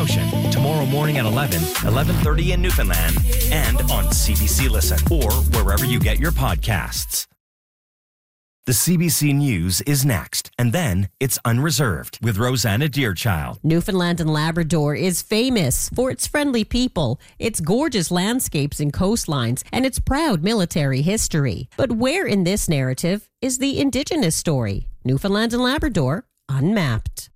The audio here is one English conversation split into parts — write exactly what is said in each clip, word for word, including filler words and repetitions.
Ocean. Tomorrow morning at eleven, eleven thirty in Newfoundland, and on C B C Listen or wherever you get your podcasts. The C B C News is next, and then it's Unreserved with Rosanna Deerchild. Newfoundland and Labrador is famous for its friendly people, its gorgeous landscapes and coastlines, and its proud military history. But where in this narrative is the Indigenous story? Newfoundland and Labrador, Unmapped.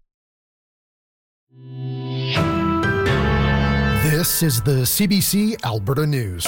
This is the C B C Alberta News.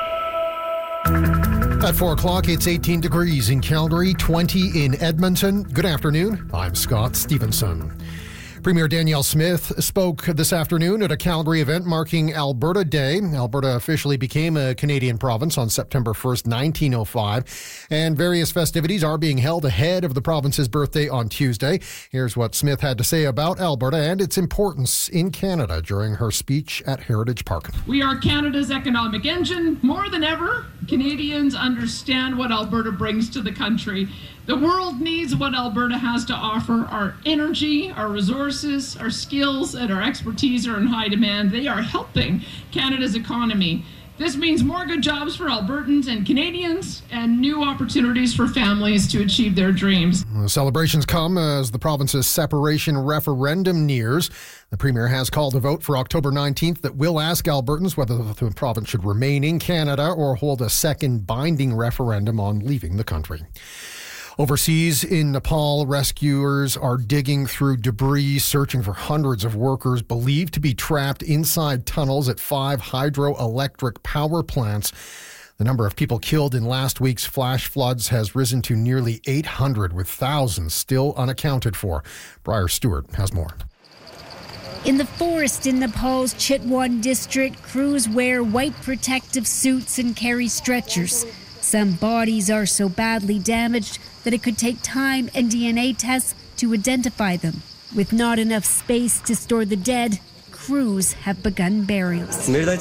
At four o'clock, it's eighteen degrees in Calgary, twenty in Edmonton. Good afternoon. I'm Scott Stevenson. Premier Danielle Smith spoke this afternoon at a Calgary event marking Alberta Day. Alberta officially became a Canadian province on September first, nineteen oh five, and various festivities are being held ahead of the province's birthday on Tuesday. Here's what Smith had to say about Alberta and its importance in Canada during her speech at Heritage Park. We are Canada's economic engine. More than ever, Canadians understand what Alberta brings to the country. The world needs what Alberta has to offer. Our energy, our resources, our skills, and our expertise are in high demand. They are helping Canada's economy. This means more good jobs for Albertans and Canadians and new opportunities for families to achieve their dreams. The celebrations come as the province's separation referendum nears. The Premier has called a vote for October nineteenth that will ask Albertans whether the province should remain in Canada or hold a second binding referendum on leaving the country. Overseas in Nepal, rescuers are digging through debris, searching for hundreds of workers believed to be trapped inside tunnels at five hydroelectric power plants. The number of people killed in last week's flash floods has risen to nearly eight hundred, with thousands still unaccounted for. Briar Stewart has more. In the forest in Nepal's Chitwan district, crews wear white protective suits and carry stretchers. Some bodies are so badly damaged that it could take time and D N A tests to identify them. With not enough space to store the dead, crews have begun burials.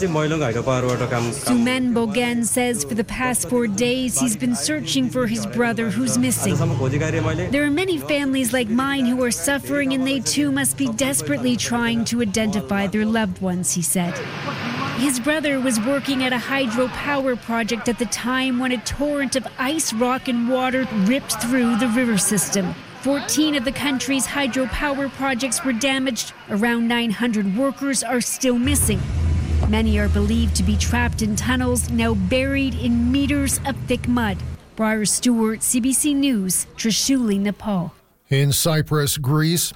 Suman Bogan says for the past four days he's been searching for his brother who's missing. There are many families like mine who are suffering, and they too must be desperately trying to identify their loved ones, he said. His brother was working at a hydropower project at the time when a torrent of ice, rock and water ripped through the river system. fourteen of the country's hydropower projects were damaged. Around nine hundred workers are still missing. Many are believed to be trapped in tunnels, now buried in meters of thick mud. Briar Stewart, C B C News, Trishuli, Nepal. In Cyprus, Greece,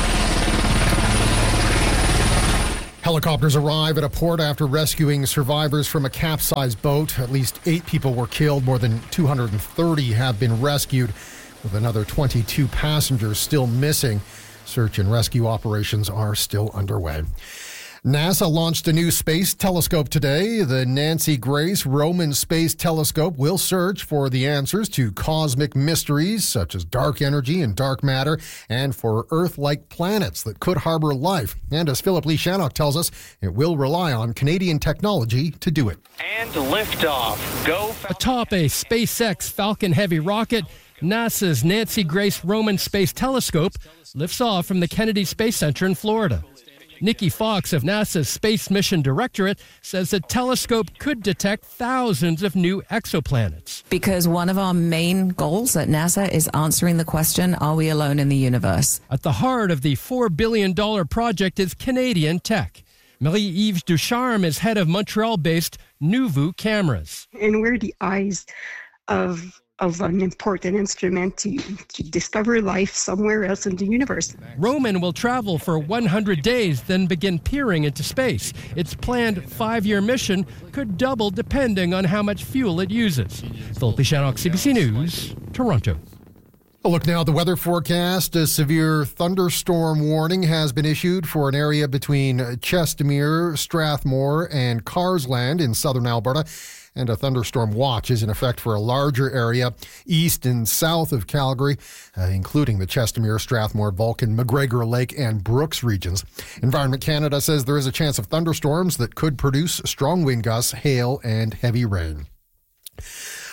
helicopters arrive at a port after rescuing survivors from a capsized boat. At least eight people were killed. More than two hundred thirty have been rescued, with another twenty-two passengers still missing. Search and rescue operations are still underway. NASA launched a new space telescope today. The Nancy Grace Roman Space Telescope will search for the answers to cosmic mysteries such as dark energy and dark matter, and for Earth-like planets that could harbor life. And as Philip Lee Shannock tells us, it will rely on Canadian technology to do it. And liftoff. Go. Atop a SpaceX Falcon Heavy rocket, NASA's Nancy Grace Roman Space Telescope lifts off from the Kennedy Space Center in Florida. Nikki Fox of NASA's Space Mission Directorate says the telescope could detect thousands of new exoplanets. Because one of our main goals at NASA is answering the question, are we alone in the universe? At the heart of the four billion dollars project is Canadian tech. Marie-Yves Ducharme is head of Montreal-based Nuvu Cameras. And we're the eyes of of an important instrument to, to discover life somewhere else in the universe. Roman will travel for one hundred days, then begin peering into space. Its planned five-year mission could double depending on how much fuel it uses. Philip Shannock, C B C News, Toronto. A look now at the weather forecast. A severe thunderstorm warning has been issued for an area between Chestermere, Strathmore, and Carsland in southern Alberta. And a thunderstorm watch is in effect for a larger area east and south of Calgary, uh, including the Chestermere, Strathmore, Vulcan, McGregor Lake, and Brooks regions. Environment Canada says there is a chance of thunderstorms that could produce strong wind gusts, hail, and heavy rain.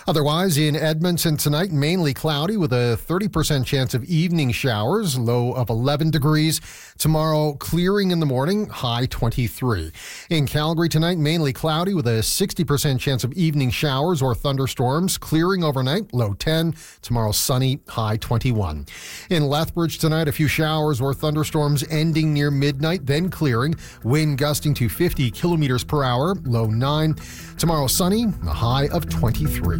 Otherwise, in Edmonton tonight, mainly cloudy with a thirty percent chance of evening showers, low of eleven degrees. Tomorrow, clearing in the morning, high twenty-three. In Calgary tonight, mainly cloudy with a sixty percent chance of evening showers or thunderstorms, clearing overnight, low ten. Tomorrow, sunny, high twenty-one. In Lethbridge tonight, a few showers or thunderstorms ending near midnight, then clearing. Wind gusting to fifty kilometers per hour, low nine. Tomorrow, sunny, a high of twenty-three.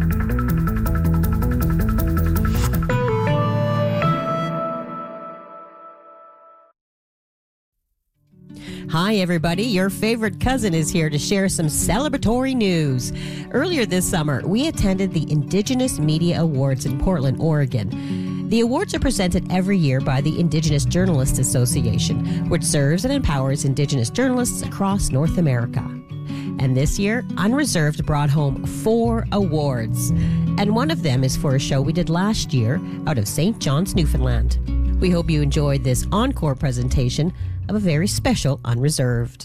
Hi, everybody. Your favorite cousin is here to share some celebratory news. Earlier this summer, we attended the Indigenous Media Awards in Portland, Oregon. The awards are presented every year by the Indigenous Journalists Association, which serves and empowers Indigenous journalists across North America. And this year, Unreserved brought home four awards. And one of them is for a show we did last year out of Saint John's, Newfoundland. We hope you enjoyed this encore presentation of a very special Unreserved.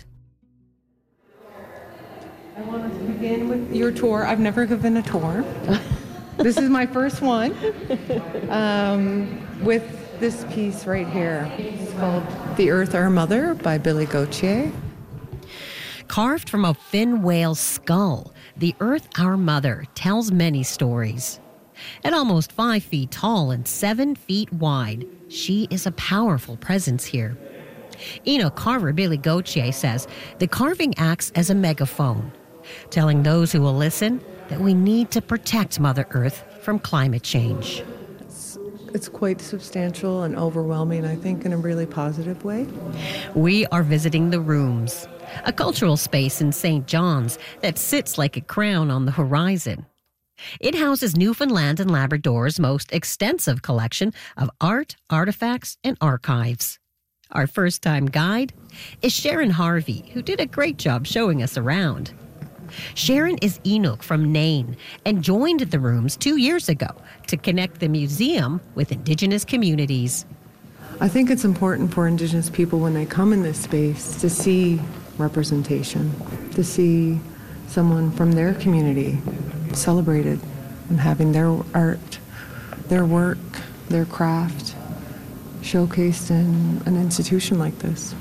I want us to begin with your tour. I've never given a tour. This is my first one um, with this piece right here. It's called The Earth Our Mother by Billy Gauthier. Carved from a fin whale's skull, The Earth Our Mother tells many stories. At almost five feet tall and seven feet wide, she is a powerful presence here. Enoch carver Billy Gauthier says the carving acts as a megaphone, telling those who will listen that we need to protect Mother Earth from climate change. It's, it's quite substantial and overwhelming, I think, in a really positive way. We are visiting the Rooms, a cultural space in Saint John's that sits like a crown on the horizon. It houses Newfoundland and Labrador's most extensive collection of art, artifacts, and archives. Our first-time guide is Sharon Harvey, who did a great job showing us around. Sharon is Enoch from Nain and joined the Rooms two years ago to connect the museum with Indigenous communities. I think it's important for Indigenous people when they come in this space to see representation, to see someone from their community celebrated and having their art, their work, their craft showcased in an institution like this.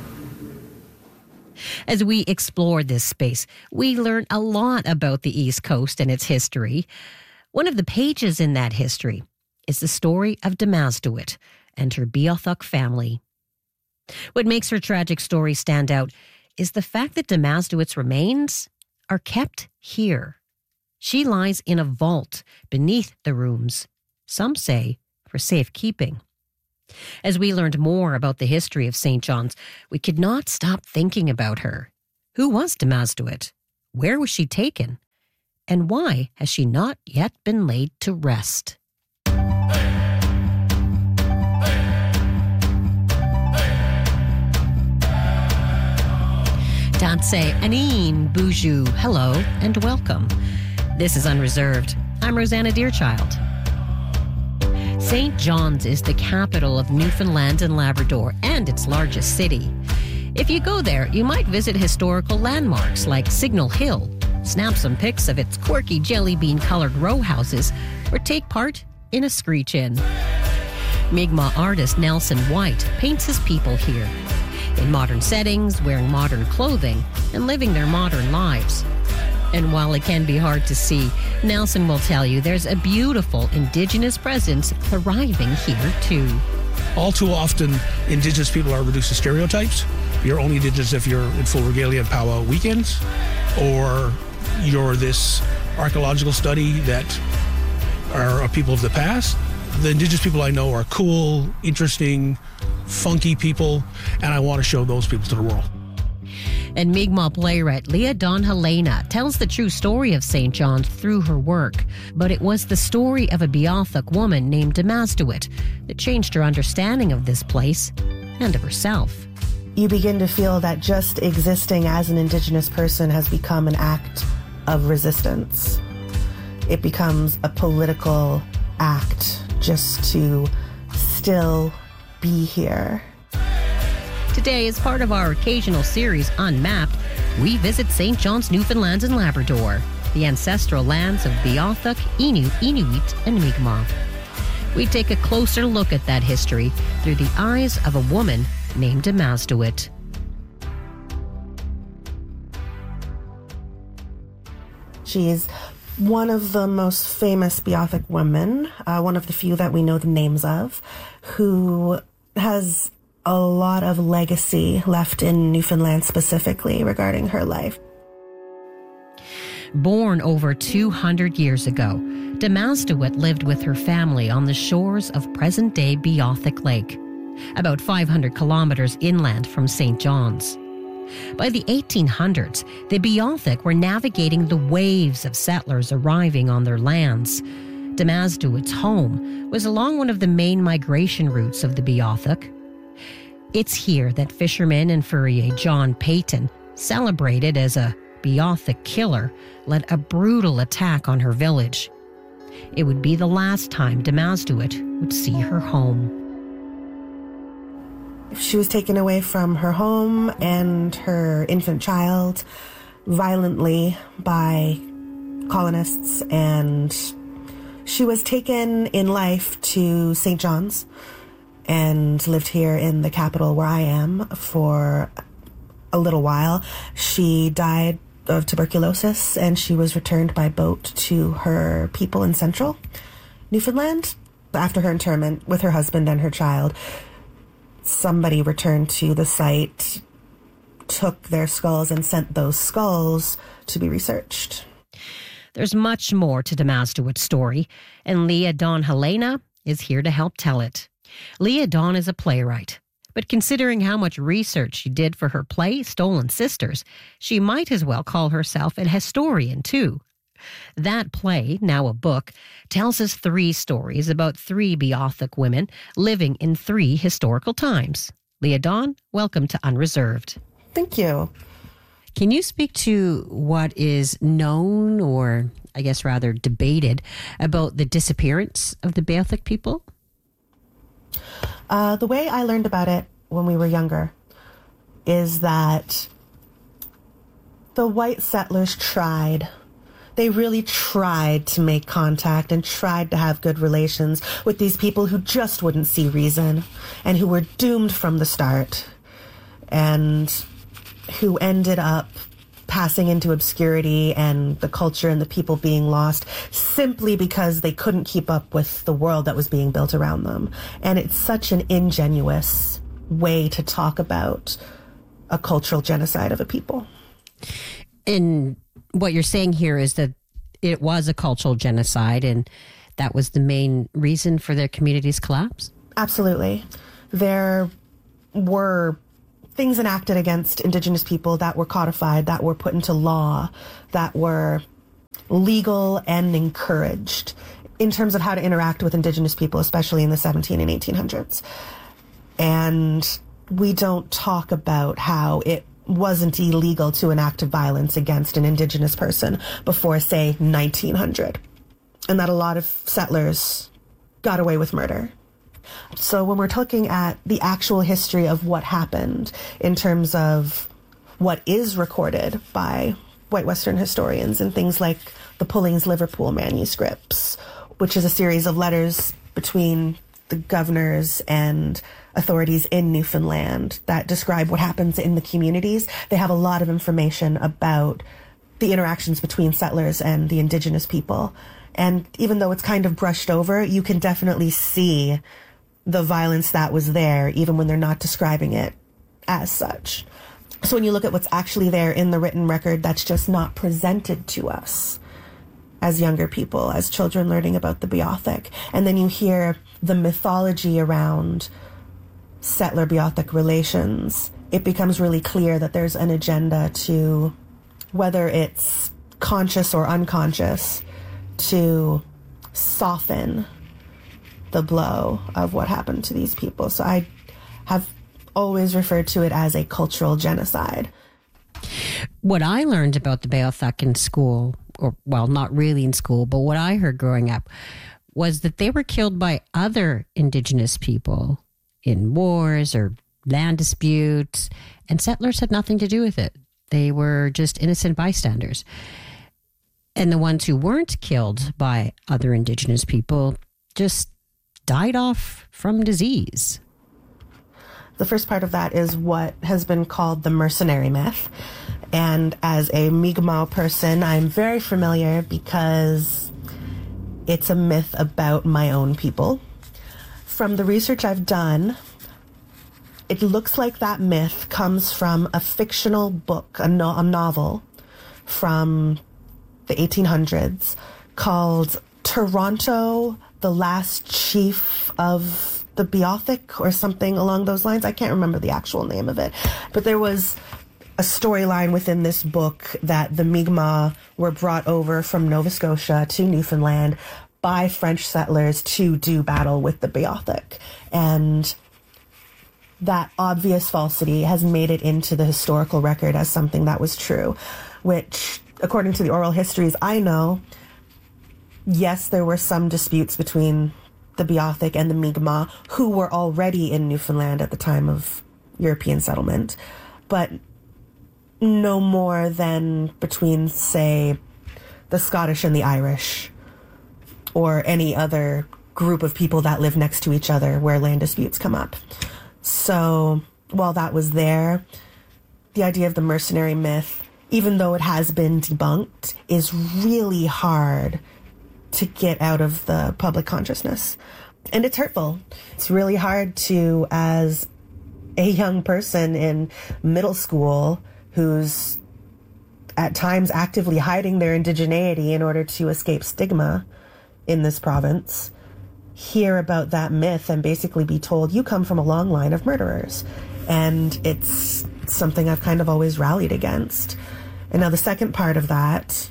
As we explore this space, we learn a lot about the East Coast and its history. One of the pages in that history is the story of Demasduit and her Beothuk family. What makes her tragic story stand out is the fact that Demasduit's remains are kept here. She lies in a vault beneath the Rooms, some say for safekeeping. As we learned more about the history of Saint John's, we could not stop thinking about her. Who was Demasduit? Where was she taken? And why has she not yet been laid to rest? Tansé Anine Boujou, hello and welcome. This is Unreserved. I'm Rosanna Deerchild. Saint John's is the capital of Newfoundland and Labrador and its largest city. If you go there, you might visit historical landmarks like Signal Hill, snap some pics of its quirky jelly bean-colored row houses, or take part in a screech-in. Mi'kmaq artist Nelson White paints his people here, in modern settings, wearing modern clothing, and living their modern lives. And while it can be hard to see, Nelson will tell you there's a beautiful Indigenous presence thriving here, too. All too often, Indigenous people are reduced to stereotypes. You're only Indigenous if you're in full regalia and powwow weekends, or you're this archaeological study that are a people of the past. The Indigenous people I know are cool, interesting, funky people, and I want to show those people to the world. And Mi'kmaq playwright Leah Dawn Helena tells the true story of Saint John's through her work. But it was the story of a Beothuk woman named Demasduit that changed her understanding of this place and of herself. You begin to feel that just existing as an Indigenous person has become an act of resistance. It becomes a political act just to still be here. Today, as part of our occasional series, Unmapped, we visit Saint John's, Newfoundland and Labrador. the ancestral lands of Beothuk, Innu, Inuit, and Mi'kmaq. We take a closer look at that history through the eyes of a woman named Damazdewit. She's one of the most famous Beothuk women, uh, one of the few that we know the names of, who has a lot of legacy left in Newfoundland specifically regarding her life. Born over two hundred years ago, Damazdewit lived with her family on the shores of present-day Beothuk Lake, about five hundred kilometers inland from Saint John's. By the eighteen hundreds, the Beothuk were navigating the waves of settlers arriving on their lands. Damazdewit's home was along one of the main migration routes of the Beothuk. It's here that fisherman and furrier John Peyton, celebrated as a Beothuk killer, led a brutal attack on her village. It would be the last time Damazdewit would see her home. She was taken away from her home and her infant child violently by colonists, and she was taken in life to Saint John's and lived here in the capital where I am for a little while. She died of tuberculosis, and she was returned by boat to her people in central Newfoundland. After her interment with her husband and her child, somebody returned to the site, took their skulls, and sent those skulls to be researched. There's much more to Damazdewit's story, and Leah Dawn Helena is here to help tell it. Leah Dawn is a playwright, but considering how much research she did for her play, Stolen Sisters, she might as well call herself an historian, too. That play, now a book, tells us three stories about three Beothuk women living in three historical times. Leah Dawn, welcome to Unreserved. Thank you. Can you speak to what is known, or I guess rather debated, about the disappearance of the Beothuk people? Uh, the way I learned about it when we were younger is that the white settlers tried They really tried to make contact and tried to have good relations with these people who just wouldn't see reason and who were doomed from the start and who ended up passing into obscurity and the culture and the people being lost simply because they couldn't keep up with the world that was being built around them. And it's such an ingenuous way to talk about a cultural genocide of a people. And what you're saying here is that it was a cultural genocide, and that was the main reason for their community's collapse? Absolutely. There were things enacted against Indigenous people that were codified, that were put into law, that were legal and encouraged in terms of how to interact with Indigenous people, especially in the seventeen and eighteen hundreds. And we don't talk about how it wasn't illegal to enact violence against an Indigenous person before, say, nineteen hundred, and that a lot of settlers got away with murder. So when we're looking at the actual history of what happened in terms of what is recorded by white Western historians and things like the Pullings Liverpool manuscripts, which is a series of letters between the governors and authorities in Newfoundland that describe what happens in the communities. They have a lot of information about the interactions between settlers and the Indigenous people. And even though it's kind of brushed over, you can definitely see the violence that was there, even when they're not describing it as such. So when you look at what's actually there in the written record, that's just not presented to us as younger people, as children learning about the Beothuk. And then you hear the mythology around settler Beothuk relations. It becomes really clear that there's an agenda to, whether it's conscious or unconscious, to soften the blow of what happened to these people. So I have always referred to it as a cultural genocide. What I learned about the Beothuk in school, or well, not really in school, but what I heard growing up, was that they were killed by other Indigenous people in wars or land disputes, and settlers had nothing to do with it. They were just innocent bystanders. And the ones who weren't killed by other Indigenous people just died off from disease. The first part of that is what has been called the mercenary myth. And as a Mi'kmaq person, I'm very familiar because it's a myth about my own people. From the research I've done, it looks like that myth comes from a fictional book, a, no- a novel from the eighteen hundreds called Toronto, the Last Chief of the Beothuk, or something along those lines. I can't remember the actual name of it. But there was a storyline within this book that the Mi'kmaq were brought over from Nova Scotia to Newfoundland by French settlers to do battle with the Beothuk. And that obvious falsity has made it into the historical record as something that was true, which, according to the oral histories I know, yes, there were some disputes between the Beothuk and the Mi'kmaq, who were already in Newfoundland at the time of European settlement, but no more than between, say, the Scottish and the Irish, or any other group of people that live next to each other where land disputes come up. So while that was there, the idea of the mercenary myth, even though it has been debunked, is really hard to get out of the public consciousness. And it's hurtful. It's really hard to, as a young person in middle school who's at times actively hiding their indigeneity in order to escape stigma in this province, hear about that myth and basically be told you come from a long line of murderers. And it's something I've kind of always rallied against. And now the second part of that,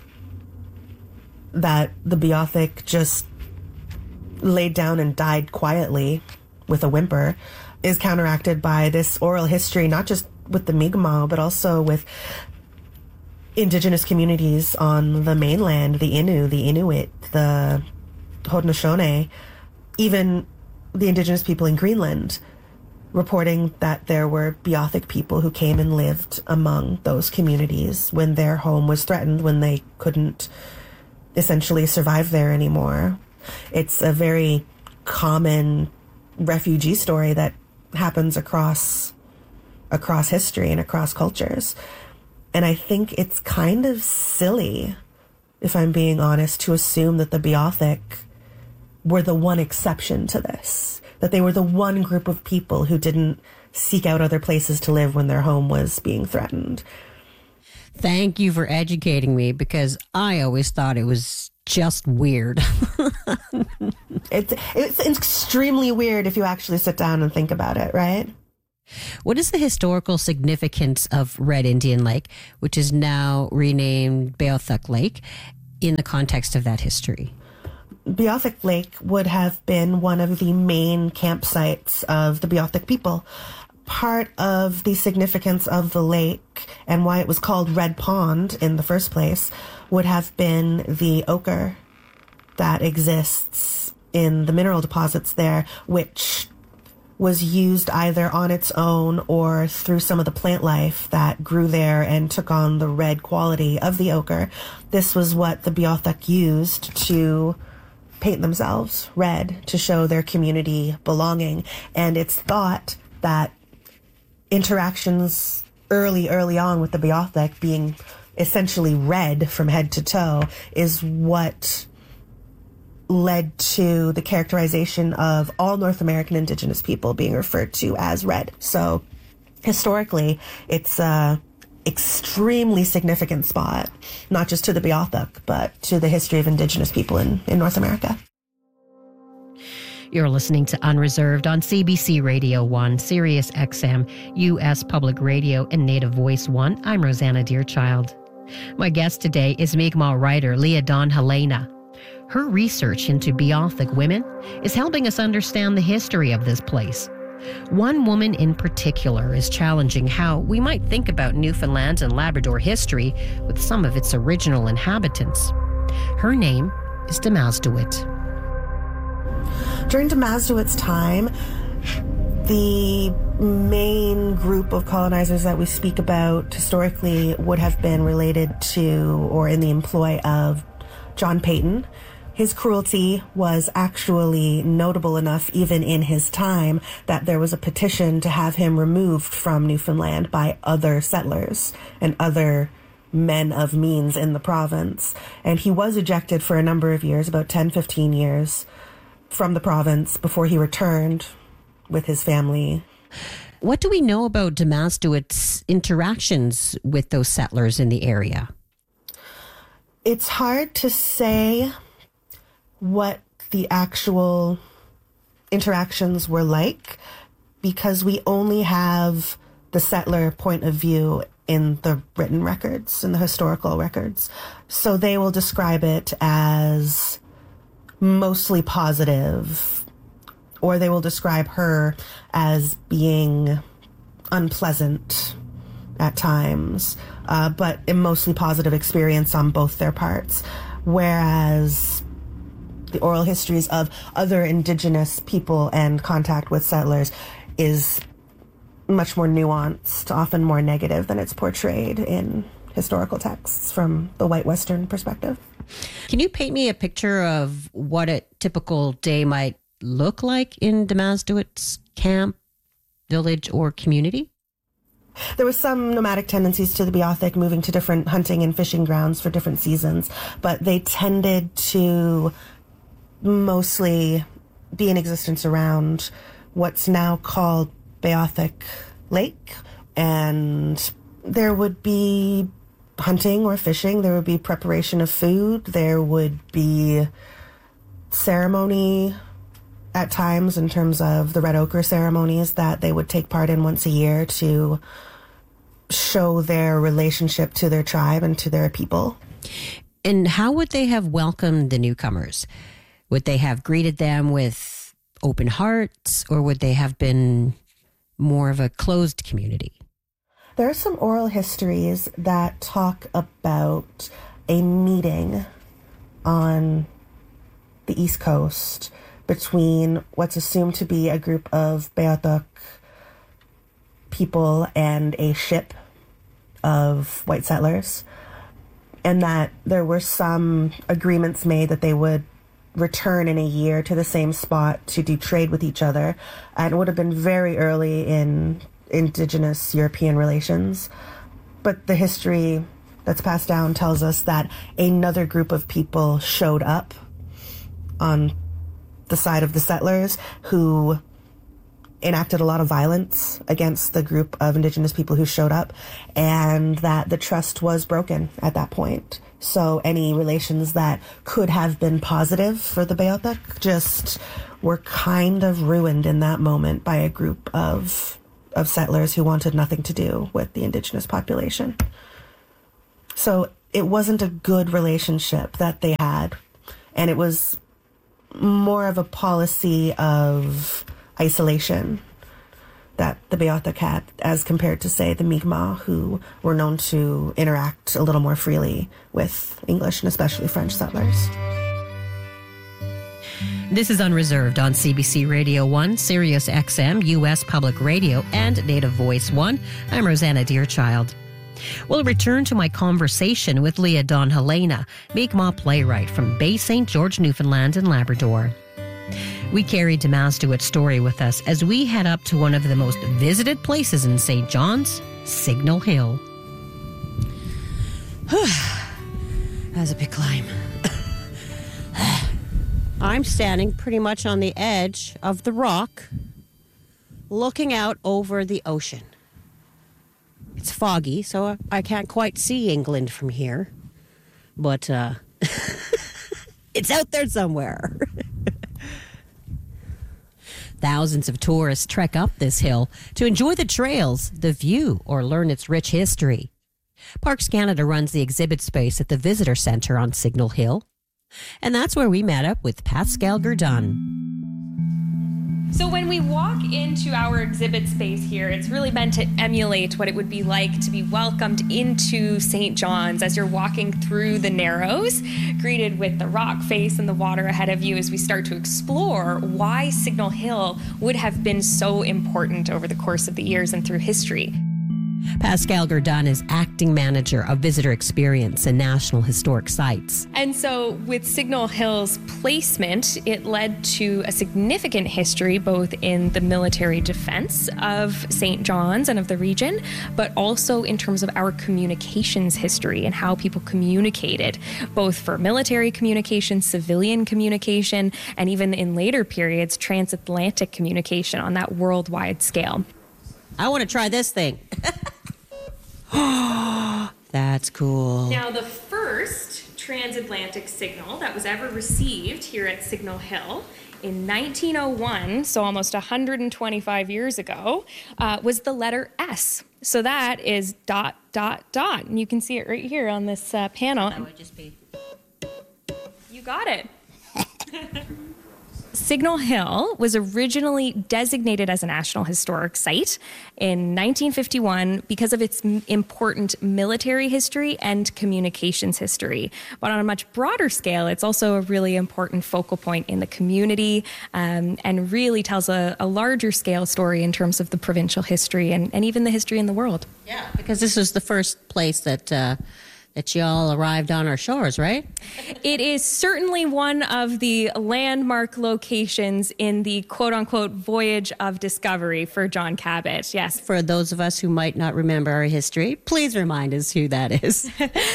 that the Beothuk just laid down and died quietly with a whimper, is counteracted by this oral history, not just with the Mi'kmaq, but also with Indigenous communities on the mainland, the Innu, the Inuit, the Haudenosaunee, even the Indigenous people in Greenland, reporting that there were Beothuk people who came and lived among those communities when their home was threatened, when they couldn't essentially survive there anymore. It's a very common refugee story that happens across across history and across cultures. And I think it's kind of silly, if I'm being honest, to assume that the Beothuk were the one exception to this, that they were the one group of people who didn't seek out other places to live when their home was being threatened. Thank you for educating me, because I always thought it was just weird. it's, it's extremely weird if you actually sit down and think about it, right? What is the historical significance of Red Indian Lake, which is now renamed Beothuk Lake, in the context of that history? Beothuk Lake would have been one of the main campsites of the Beothuk people. Part of the significance of the lake and why it was called Red Pond in the first place would have been the ochre that exists in the mineral deposits there, which was used either on its own or through some of the plant life that grew there and took on the red quality of the ochre. This was what the Beothuk used to paint themselves red to show their community belonging. And it's thought that interactions early, early on with the Beothuk being essentially red from head to toe is what led to the characterization of all North American Indigenous people being referred to as red. So historically, it's a extremely significant spot, not just to the Beothuk, but to the history of Indigenous people in, in North America. You're listening to Unreserved on C B C Radio one, Sirius X M, U S Public Radio, and Native Voice one. I'm Rosanna Deerchild. My guest today is Mi'kmaq writer Leah Dawn Helena. Her research into Beothuk women is helping us understand the history of this place. One woman in particular is challenging how we might think about Newfoundland and Labrador history with some of its original inhabitants. Her name is Demasduit. During Demasduit's time, the main group of colonizers that we speak about historically would have been related to or in the employ of John Peyton. His cruelty was actually notable enough even in his time that there was a petition to have him removed from Newfoundland by other settlers and other men of means in the province. And he was ejected for a number of years, about ten, fifteen years, from the province before he returned with his family. What do we know about Demasduit's interactions with those settlers in the area? It's hard to say what the actual interactions were like because we only have the settler point of view in the written records, in the historical records. So they will describe it as mostly positive, or they will describe her as being unpleasant at times, uh, but a mostly positive experience on both their parts. Whereas the oral histories of other Indigenous people and contact with settlers is much more nuanced, often more negative than it's portrayed in historical texts from the white Western perspective. Can you paint me a picture of what a typical day might look like in Demasduit's camp, village, or community? There was some nomadic tendencies to the Beothuk, moving to different hunting and fishing grounds for different seasons, but they tended to mostly be in existence around what's now called Beothuk Lake, and there would be hunting or fishing, there would be preparation of food, there would be ceremony at times in terms of the red ochre ceremonies that they would take part in once a year to show their relationship to their tribe and to their people. And how would they have welcomed the newcomers? Would they have greeted them with open hearts, or would they have been more of a closed community? There are some oral histories that talk about a meeting on the East Coast between what's assumed to be a group of Beothuk people and a ship of white settlers, and that there were some agreements made that they would return in a year to the same spot to do trade with each other. And it would have been very early in Indigenous European relations. But the history that's passed down tells us that another group of people showed up on the side of the settlers who enacted a lot of violence against the group of Indigenous people who showed up, and that the trust was broken at that point. So any relations that could have been positive for the Beothuk just were kind of ruined in that moment by a group of of settlers who wanted nothing to do with the Indigenous population. So it wasn't a good relationship that they had, and it was more of a policy of isolation that the Beothuk had as compared to, say, the Mi'kmaq, who were known to interact a little more freely with English and especially French settlers. This is Unreserved on C B C Radio one, Sirius X M, U S Public Radio, and Native Voice one. I'm Rosanna Deerchild. We'll return to my conversation with Leah Don Helena, Mi'kmaq playwright from Bay Saint George, Newfoundland and Labrador. We carried Demasduit's story with us as we head up to one of the most visited places in Saint John's, Signal Hill. That's a big climb. I'm standing pretty much on the edge of the rock, looking out over the ocean. It's foggy, so I can't quite see England from here, but uh, it's out there somewhere. Thousands of tourists trek up this hill to enjoy the trails, the view, or learn its rich history. Parks Canada runs the exhibit space at the Visitor Centre on Signal Hill. And that's where we met up with Pascal Gurdon. So when we walk into our exhibit space here, it's really meant to emulate what it would be like to be welcomed into Saint John's as you're walking through the Narrows, greeted with the rock face and the water ahead of you as we start to explore why Signal Hill would have been so important over the course of the years and through history. Pascal Gurdon is acting manager of visitor experience and National Historic Sites. And so with Signal Hill's placement, it led to a significant history both in the military defense of Saint John's and of the region, but also in terms of our communications history and how people communicated, both for military communication, civilian communication, and even in later periods, transatlantic communication on that worldwide scale. I want to try this thing. That's cool. Now, the first transatlantic signal that was ever received here at Signal Hill in nineteen oh one, so almost one hundred twenty-five years ago, uh, was the letter S. So that is dot, dot, dot. And you can see it right here on this uh, panel. That would just be... You got it. Signal Hill was originally designated as a National Historic Site in nineteen fifty-one because of its m- important military history and communications history. But on a much broader scale, it's also a really important focal point in the community um, and really tells a, a larger scale story in terms of the provincial history and, and even the history in the world. Yeah, because this was the first place that... Uh, that y'all arrived on our shores, right? It is certainly one of the landmark locations in the quote-unquote voyage of discovery for John Cabot, yes. For those of us who might not remember our history, please remind us who that is.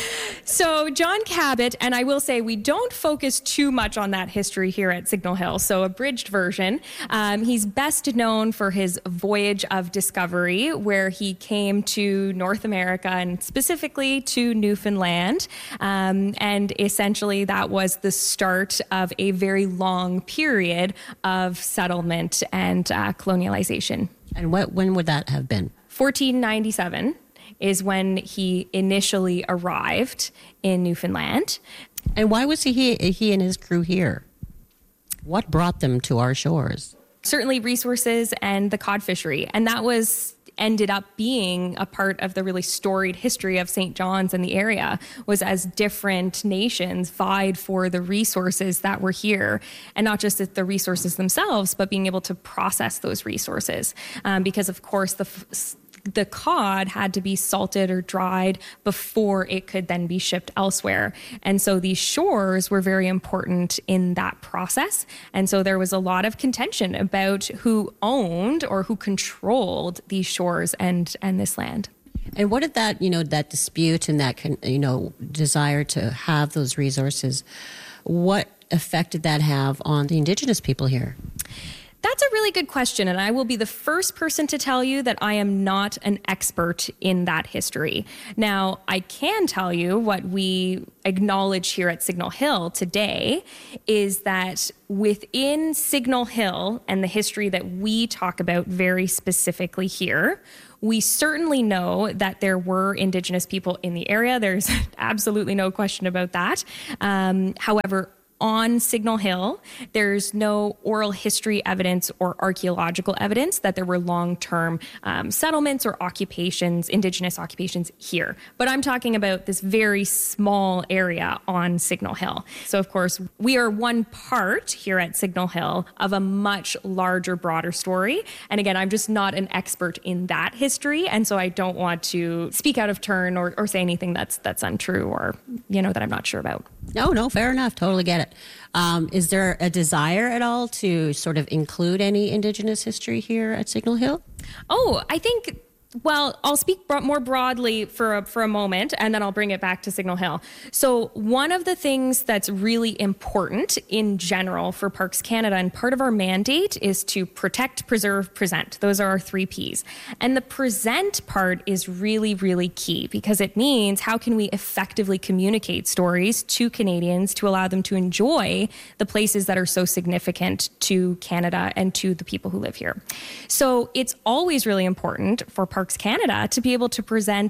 So John Cabot, and I will say we don't focus too much on that history here at Signal Hill, so abridged version. Um, he's best known for his voyage of discovery, where he came to North America and specifically to Newfoundland. Land. Um, and essentially that was the start of a very long period of settlement and uh, colonialization. And what, when would that have been? fourteen ninety-seven is when he initially arrived in Newfoundland. And why was he, he and his crew here? What brought them to our shores? Certainly resources and the cod fishery. And that was ended up being a part of the really storied history of Saint John's and the area, was as different nations vied for the resources that were here, and not just the resources themselves, but being able to process those resources. Um, because of course the f- the cod had to be salted or dried before it could then be shipped elsewhere. And so these shores were very important in that process. And so there was a lot of contention about who owned or who controlled these shores and, and this land. And what did that, you know, that dispute and that, you know, desire to have those resources, what effect did that have on the Indigenous people here? That's a really good question, and I will be the first person to tell you that I am not an expert in that history. Now, I can tell you what we acknowledge here at Signal Hill today is that within Signal Hill and the history that we talk about very specifically here, we certainly know that there were Indigenous people in the area. There's absolutely no question about that. Um, however, on Signal Hill, there's no oral history evidence or archaeological evidence that there were long-term um, settlements or occupations, Indigenous occupations here. But I'm talking about this very small area on Signal Hill. So, of course, we are one part here at Signal Hill of a much larger, broader story. And again, I'm just not an expert in that history, and so I don't want to speak out of turn or, or say anything that's that's untrue or, you know, that I'm not sure about. No, no, fair enough. Totally get it. Um, is there a desire at all to sort of include any Indigenous history here at Signal Hill? Oh, I think... Well, I'll speak more broadly for a, for a moment, and then I'll bring it back to Signal Hill. So one of the things that's really important in general for Parks Canada, and part of our mandate, is to protect, preserve, present. Those are our three Ps. And the present part is really, really key, because it means how can we effectively communicate stories to Canadians to allow them to enjoy the places that are so significant to Canada and to the people who live here. So it's always really important for Parks Canada to be able to present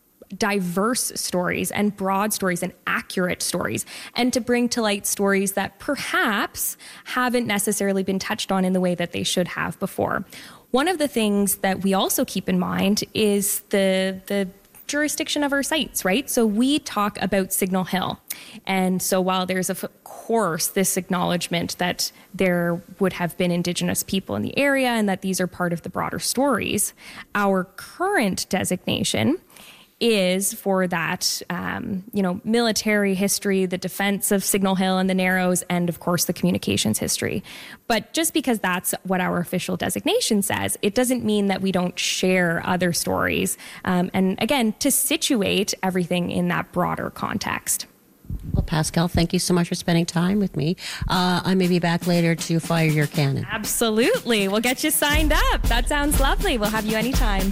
diverse stories and broad stories and accurate stories, and to bring to light stories that perhaps haven't necessarily been touched on in the way that they should have before. One of the things that we also keep in mind is the the jurisdiction of our sites, right? So we talk about Signal Hill. And so while there's, of course, this acknowledgement that there would have been Indigenous people in the area and that these are part of the broader stories, our current designation is for that, um, you know, military history, the defense of Signal Hill and the Narrows, and of course the communications history. But just because that's what our official designation says, it doesn't mean that we don't share other stories. Um, and again, to situate everything in that broader context. Well, Pascal, thank you so much for spending time with me. Uh, I may be back later to fire your cannon. Absolutely. We'll get you signed up. That sounds lovely. We'll have you anytime.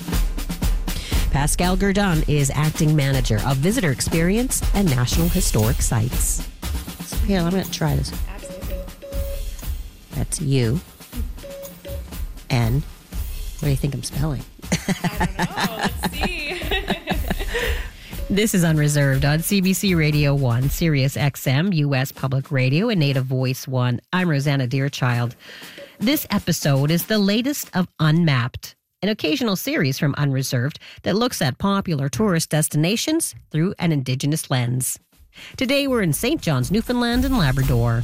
Pascal Gurdon is acting manager of visitor experience and National Historic Sites. So here, I'm going to try this. Absolutely. That's U N. What do you think I'm spelling? I don't know. Let's see. This is Unreserved on C B C Radio one, Sirius X M, U S Public Radio, and Native Voice one. I'm Rosanna Deerchild. This episode is the latest of Unmapped, an occasional series from Unreserved that looks at popular tourist destinations through an Indigenous lens. Today we're in Saint John's, Newfoundland and Labrador.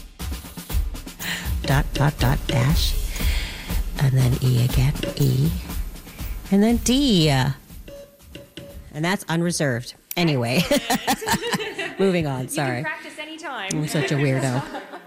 Dot, dot, dot, dash. And then E again, E. And then D. And that's Unreserved. Anyway. Moving on, sorry. You can practice anytime. I'm such a weirdo.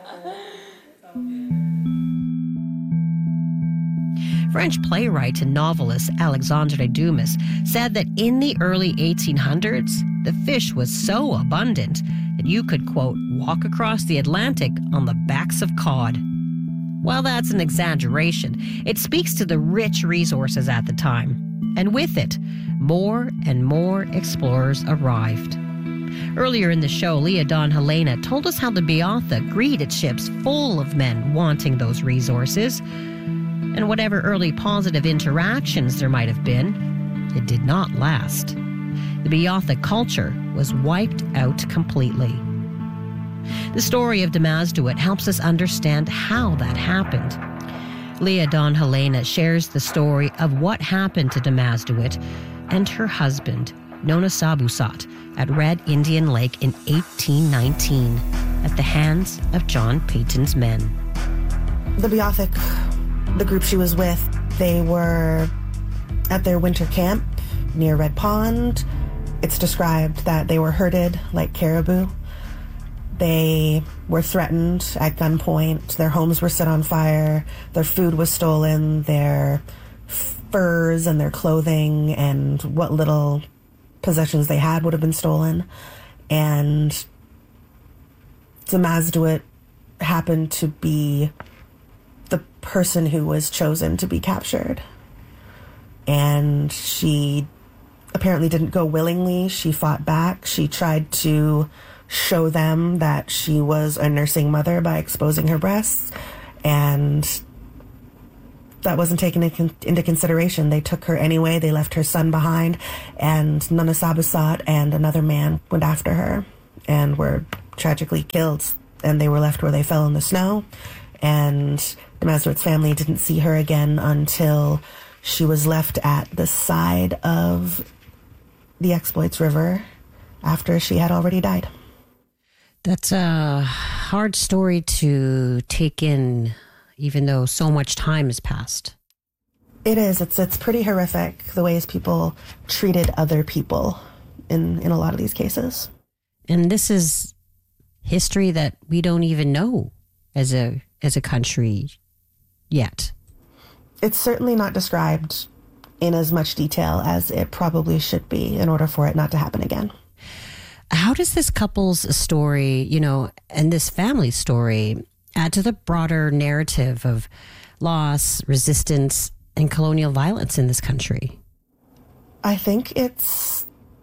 French playwright and novelist Alexandre Dumas said that in the early eighteen hundreds, the fish was so abundant that you could, quote, walk across the Atlantic on the backs of cod. While that's an exaggeration, it speaks to the rich resources at the time. And with it, more and more explorers arrived. Earlier in the show, Leah Dawn Helena told us how the Beothuk greeted ships full of men wanting those resources. And whatever early positive interactions there might have been, it did not last. The Beothuk culture was wiped out completely. The story of Damasduit helps us understand how that happened. Leah Dawn Helena shares the story of what happened to Damasduit and her husband, Nona Sabusat, at Red Indian Lake in eighteen nineteen at the hands of John Peyton's men. The Beothuk, the group she was with, they were at their winter camp near Red Pond. It's described that they were herded like caribou. They were threatened at gunpoint. Their homes were set on fire. Their food was stolen. Their furs and their clothing and what little possessions they had would have been stolen. And Damasduit happened to be the person who was chosen to be captured. And she apparently didn't go willingly. She fought back. She tried to show them that she was a nursing mother by exposing her breasts, and that wasn't taken into consideration. They took her anyway. They left her son behind, and Nona Sabusat and another man went after her and were tragically killed, and they were left where they fell in the snow. And Damasduit's family didn't see her again until she was left at the side of the Exploits River after she had already died. That's a hard story to take in, even though so much time has passed. It is. It's it's pretty horrific, the ways people treated other people in, in a lot of these cases. And this is history that we don't even know as a as a country yet. It's certainly not described in as much detail as it probably should be in order for it not to happen again. How does this couple's story, you know, and this family's story add to the broader narrative of loss, resistance, and colonial violence in this country? I think it's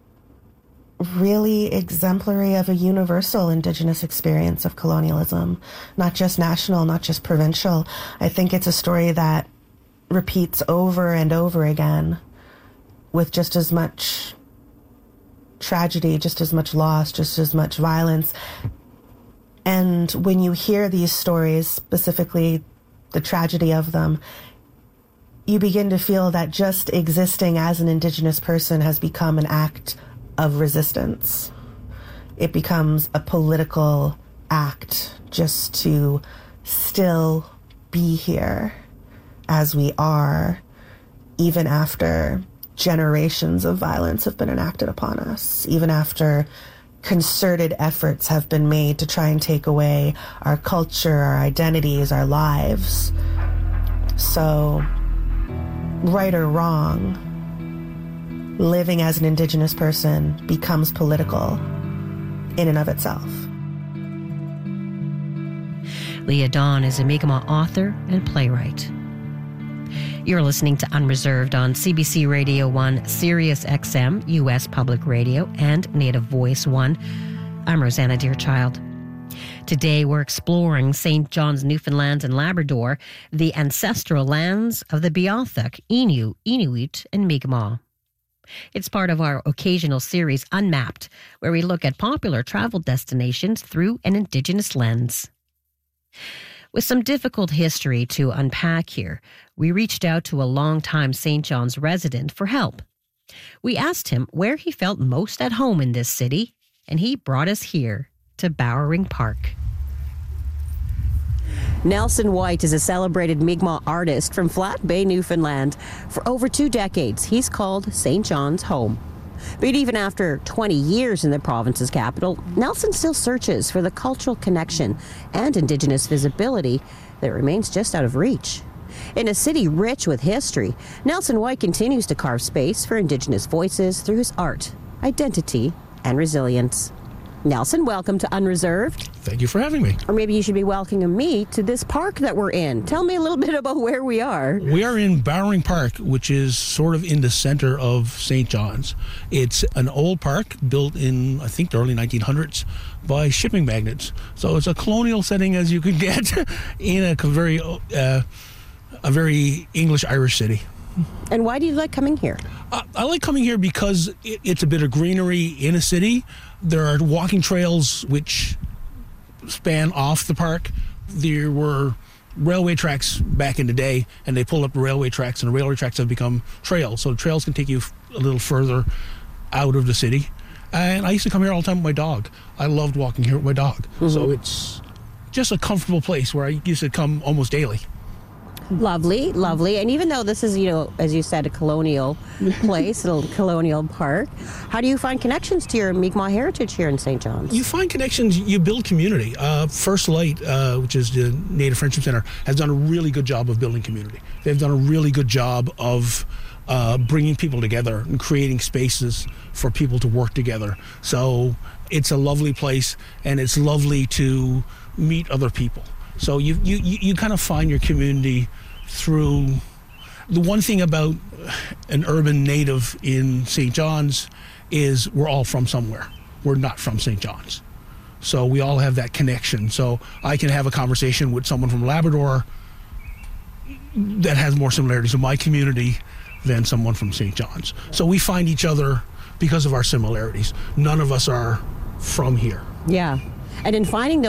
really exemplary of a universal Indigenous experience of colonialism, not just national, not just provincial. I think it's a story that repeats over and over again with just as much tragedy, just as much loss, just as much violence. And when you hear these stories, specifically the tragedy of them, you begin to feel that just existing as an Indigenous person has become an act of resistance. it becomes a political act just to still be here as we are, even after generations of violence have been enacted upon us, even after concerted efforts have been made to try and take away our culture, our identities, our lives. So, right or wrong, living as an Indigenous person becomes political in and of itself. Leah Dawn is a Mi'kmaq author and playwright. You're listening to Unreserved on C B C Radio one, Sirius X M, U S Public Radio, and Native Voice one. I'm Rosanna Deerchild. Today we're exploring Saint John's, Newfoundland and Labrador, the ancestral lands of the Beothuk, Innu, Inuit, and Mi'kmaq. It's part of our occasional series Unmapped, where we look at popular travel destinations through an Indigenous lens. With some difficult history to unpack here, we reached out to a longtime Saint John's resident for help. We asked him where he felt most at home in this city, and he brought us here to Bowering Park. Nelson White is a celebrated Mi'kmaq artist from Flat Bay, Newfoundland. For over two decades, he's called Saint John's home. But even after twenty years in the province's capital, Nelson still searches for the cultural connection and Indigenous visibility that remains just out of reach. In a city rich with history, Nelson White continues to carve space for Indigenous voices through his art, identity, and resilience. Nelson, welcome to Unreserved. Thank you for having me. Or maybe you should be welcoming me to this park that we're in. Tell me a little bit about where we are. We are in Bowering Park, which is sort of in the center of Saint John's. It's an old park built in, I think, the early nineteen hundreds by shipping magnates. So it's a colonial setting as you could get in a very, uh, a very English-Irish city. And why do you like coming here? Uh, I like coming here because it, it's a bit of greenery in a city. There are walking trails which span off the park. There were railway tracks back in the day, and they pulled up the railway tracks, and the railway tracks have become trails. So the trails can take you a little further out of the city. And I used to come here all the time with my dog. I loved walking here with my dog. Mm-hmm. So it's just a comfortable place where I used to come almost daily. Lovely, lovely. And even though this is, you know, as you said, a colonial place, a colonial park, how do you find connections to your Mi'kmaq heritage here in Saint John's? You find connections, you build community. Uh, First Light, uh, which is the Native Friendship Center, has done a really good job of building community. They've done a really good job of uh, bringing people together and creating spaces for people to work together. So it's a lovely place, and it's lovely to meet other people. So you, you, you kind of find your community through... The one thing about an urban native in Saint John's is we're all from somewhere. We're not from Saint John's. So we all have that connection. So I can have a conversation with someone from Labrador that has more similarities to my community than someone from Saint John's. So we find each other because of our similarities. None of us are from here. Yeah. And in finding